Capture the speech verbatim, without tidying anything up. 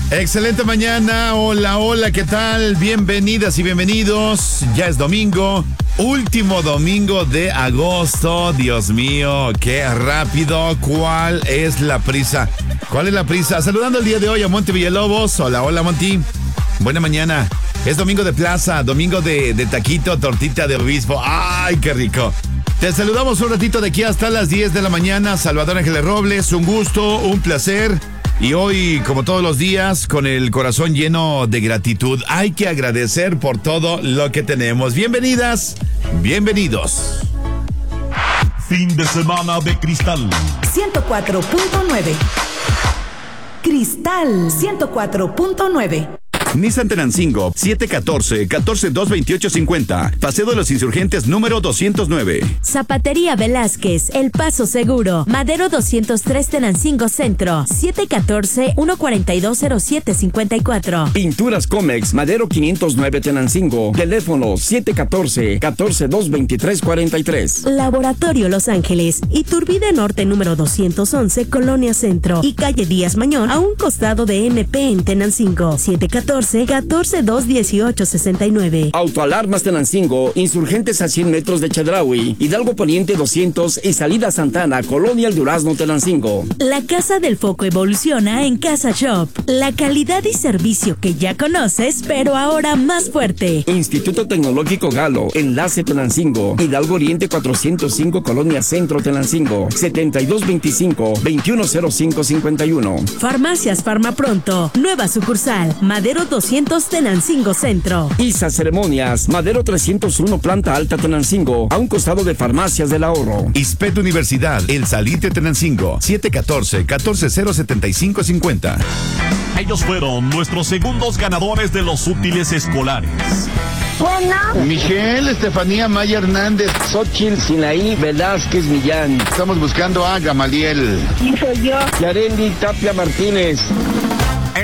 Excelente mañana, hola, hola, ¿qué tal? Bienvenidas y bienvenidos. Ya es domingo, último domingo de agosto. Dios mío, qué rápido. ¿Cuál es la prisa? ¿Cuál es la prisa? Saludando el día de hoy a Monty Villalobos. Hola, hola, Monty. Buena mañana. Es domingo de plaza, domingo de, de taquito, tortita de obispo. ¡Ay, qué rico! Te saludamos un ratito de aquí hasta las diez de la mañana. Salvador Ángeles Robles, un gusto, un placer. Y hoy, como todos los días, con el corazón lleno de gratitud, hay que agradecer por todo lo que tenemos. Bienvenidas, bienvenidos. Fin de semana de Cristal ciento cuatro punto nueve. Cristal ciento cuatro punto nueve. Nissan Tenancingo, siete uno cuatro, uno cuatro dos dos ocho cinco cero. Paseo de los Insurgentes número doscientos nueve. Zapatería Velázquez, El Paso Seguro. Madero doscientos tres Tenancingo Centro. siete uno cuatro, uno cuatro dos cero siete cinco cuatro. Pinturas Comex, Madero quinientos nueve Tenancingo. Teléfono siete uno cuatro, uno cuatro dos dos tres cuatro tres. Laboratorio Los Ángeles, Iturbide Norte número doscientos once, Colonia Centro. Y calle Díaz Mañón, a un costado de M P en Tenancingo. siete uno cuatro, uno cuatro dos uno ocho seis nueve. Autoalarmas Tenancingo, Insurgentes a cien metros de Chedraui, Hidalgo Poniente doscientos y Salida Santana, Colonia El Durazno, Tenancingo. La Casa del Foco evoluciona en Casa Shop. La calidad y servicio que ya conoces, pero ahora más fuerte. Instituto Tecnológico Galo, Enlace Tenancingo, Hidalgo Oriente cuatrocientos cinco, Colonia Centro, Tenancingo. setenta y dos veinticinco, veintiuno cero cinco cincuenta y uno. Farmacias Farmapronto, nueva sucursal, Madero doscientos Tenancingo Centro. Isa Ceremonias, Madero trescientos uno, Planta Alta, Tenancingo, a un costado de Farmacias del Ahorro. Ispet Universidad, El Salite Tenancingo, siete uno cuatro, uno cuatro cero siete cinco cinco cero. Ellos fueron nuestros segundos ganadores de los útiles escolares. Bueno. Miguel, Estefanía Maya Hernández. Xochitl Sinaí Velázquez Millán. Estamos buscando a Gamaliel. ¿Quién soy yo? Yareli Tapia Martínez.